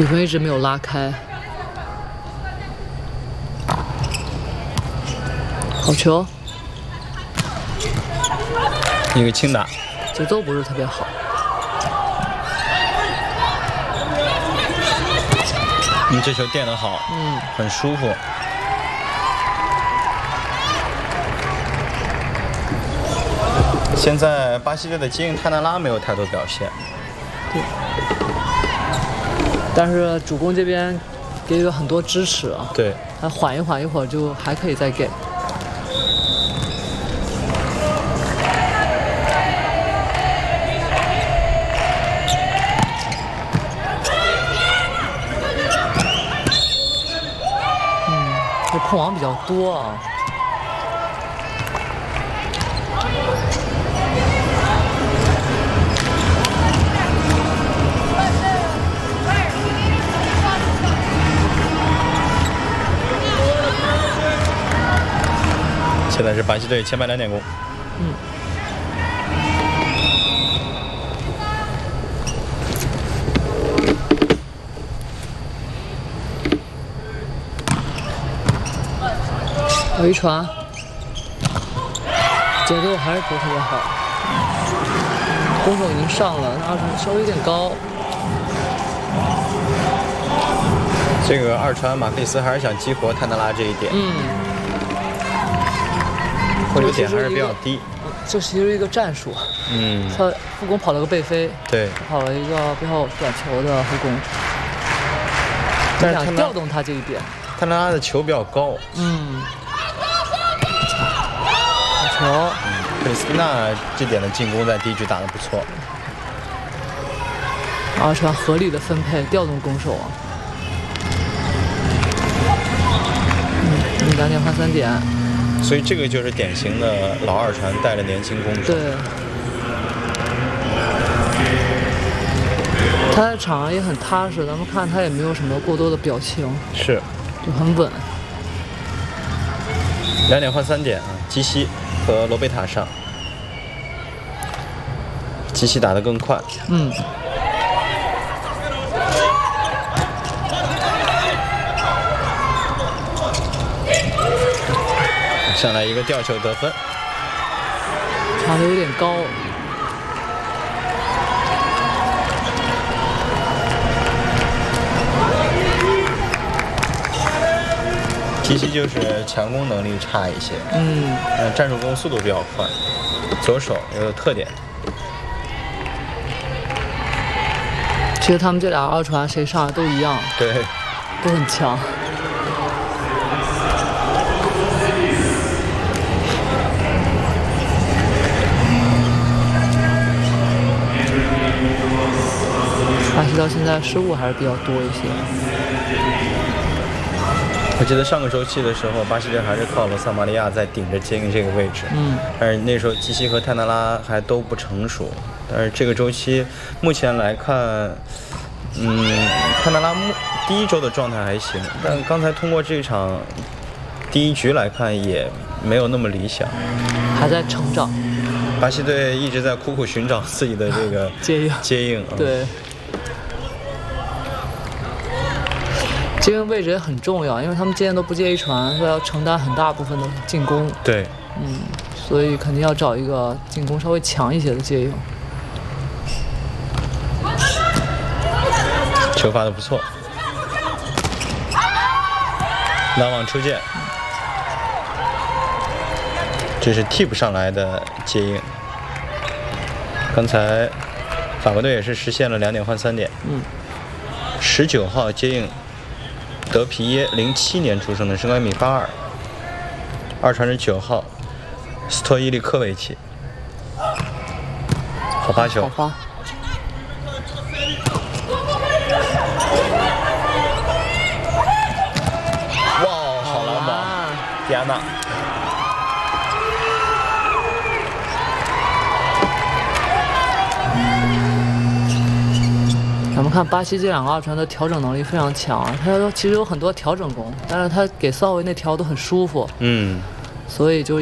比分一直没有拉开。好球， 一个轻打， 节奏不是特别好。 这球垫得好，很舒服。现在巴西队的接应泰纳拉没有太多表现， 对，但是主攻这边给予了很多支持啊。 对， 他缓一缓，一会儿就还可以再给。这碰网比较多啊。 现在是巴西队前排2点攻。 有一传，节奏还是不是特别好，攻手已经上了，那二传稍微有点高。 这个二传马克里斯还是想激活泰纳拉这一点，或者点还是比较低。 这其实是一个战术，他副攻跑了个背飞， 对， 跑了一个比较短球的副攻，但是想调动他这一点。 泰纳拉的球比较高， 好球， 克里斯蒂娜这点的进攻在第一局打得不错。 二传合理的分配，调动攻手啊。2点换3点， 所以这个就是典型的老二传带了年轻攻手。 对，他在场上也很踏实，咱们看他也没有什么过多的表情， 是， 就很稳。 2点换3点啊，基西和罗贝塔上，基西打得更快。上来一个吊球得分， 传的有点高。 基西就是强攻能力差一些，战术攻速度比较快，左手有特点。 其实他们这俩二传谁上来都一样， 对， 都很强。巴西到现在失误还是比较多一些。 我记得上个周期的时候，巴西队还是靠罗萨玛利亚在顶着接应这个位置，但是那时候基西和泰纳拉还都不成熟。但是这个周期目前来看，泰纳拉第一周的状态还行，但刚才通过这场第一局来看也没有那么理想， 还在成长。 巴西队一直在苦苦寻找自己的这个接应， 对。接应位置也很重要，因为他们接应都不接一传，所以要承担很大部分的进攻。 对， 所以肯定要找一个进攻稍微强一些的接应。 球发的不错，拦网出界，这是替补上来的接应。刚才法国队也是实现了2点换3点。19号接应。德皮耶07年出生的，身高1.82米。二传是9号，斯托伊利科维奇。好发球。 好发。 哇，好篮板，迪安娜。 咱们看巴西这两个二传的调整能力非常强，他其实有很多调整攻，但是他给骚维那条都很舒服，所以就